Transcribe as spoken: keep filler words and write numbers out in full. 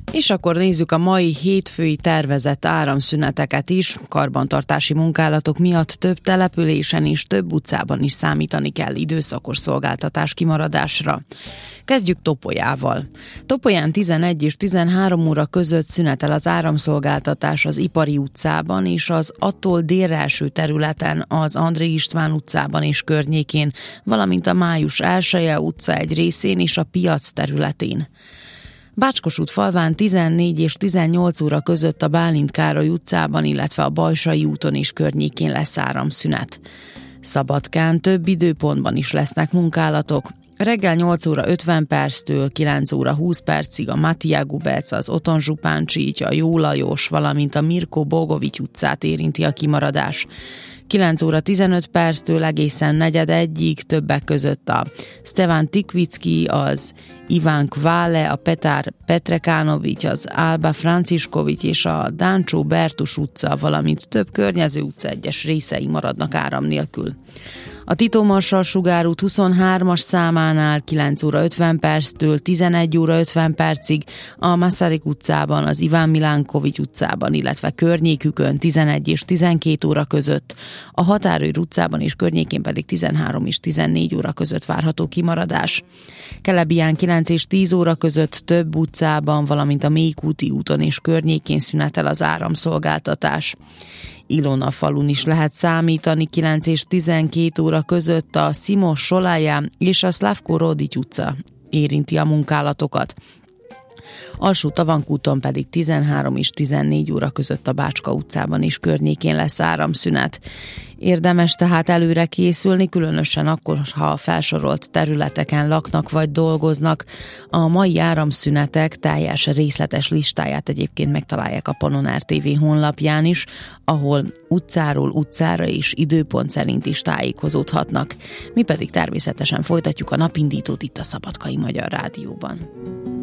És akkor nézzük a mai hétfői tervezett áramszüneteket is. Karbantartási munkálatok miatt több településen és több utcában is számítani kell időszakos szolgáltatás kimaradásra. Kezdjük Topolyával. Topolyán tizenegy és tizenhárom óra között szünetel az áramszolgáltatás az Ipari utcában és az attól délre eső területen az André István utcában és környékén, valamint a Május elseje utca egy részén és a piac területén. Bácskosút falván tizennégy és tizennyolc óra között a Bálint Károly utcában, illetve a Bajsai úton és környékén lesz áramszünet. Szabadkán több időpontban is lesznek munkálatok. Reggel nyolc óra ötven perctől kilenc óra húsz percig a Matija Gubec, az Oton Zsupáncsíty, a Jó Lajos, valamint a Mirko Bogovics utcát érinti a kimaradás. kilenc óra tizenöt perctől egészen negyed egyig, többek között a Stevan Tikvicki, az Iván Kvále, a Petár Petrekánovics, az Álba Franciskovics és a Dáncsó Bertus utca, valamint több környező utca egyes részei maradnak áram nélkül. A Tito Marsalls sugárút huszonhármas számánál kilenc óra ötven perctől tizenegy óra ötven percig, a Masaryk utcában, az Iván Milánkovics utcában, illetve környékükön tizenegy és tizenkét óra között, a Határőr utcában és környékén pedig tizenhárom és tizennégy óra között várható kimaradás. Kelebiján kilenc és tíz óra között több utcában, valamint a Mékúti úton és környékén szünetel az áramszolgáltatás. Ilona falun is lehet számítani kilenc és tizenkét óra között, a Simos Soláján és a Szlavko Rodics utca érinti a munkálatokat. Alsó Tavankúton pedig tizenhárom és tizennégy óra között a Bácska utcában és környékén lesz áramszünet. Érdemes tehát előre készülni, különösen akkor, ha a felsorolt területeken laknak vagy dolgoznak. A mai áramszünetek teljes részletes listáját egyébként megtalálják a Pannon té vé honlapján is, ahol utcáról utcára és időpont szerint is tájékozódhatnak. Mi pedig természetesen folytatjuk a napindítót itt a Szabadkai Magyar Rádióban.